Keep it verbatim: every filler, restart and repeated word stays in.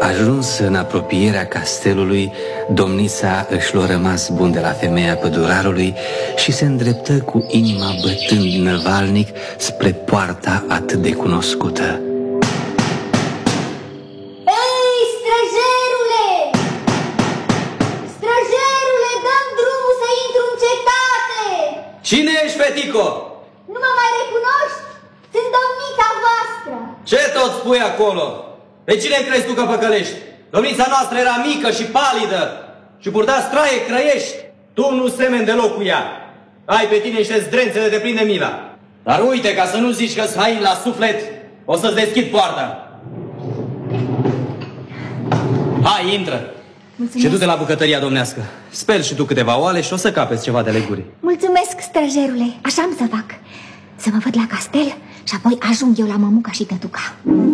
Ajuns în apropierea castelului, domnița își luă rămas bun de la femeia pădurarului și se îndreptă cu inima bătând năvalnic spre poarta atât de cunoscută. Ei, străjerule! Străjerule, dă-mi drumul să intru în cetate! Cine ești, fetico? Nu mă mai recunoști? Sunt domnița voastră! Ce tot spui acolo? Pe cine crezi tu că păcălești? Domnița noastră era mică și palidă și purta straie crăiești. Tu nu semeni deloc cu ea. Ai pe tine niște zdrențe de te prinde mila. Dar uite, ca să nu zici că-s hain la suflet, o să-ți deschid poarta. Hai, intră. Mulțumesc. Și du-te la bucătăria domnească. Speli și tu câteva oale și o să capeți ceva de leguri. Mulțumesc, străjerule. Așa am să fac. Să mă văd la castel și apoi ajung eu la mămuca și tătuca.